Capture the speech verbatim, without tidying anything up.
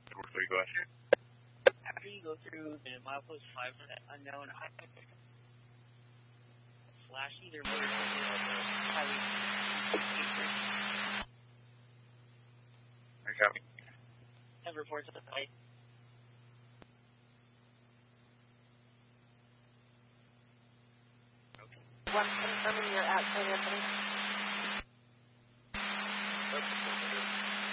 Before you go out here. After you go through the milepost five for that unknown highway, slash either motor or highway. I copy. Have reports at the site. One confirming you're at Saint Anthony.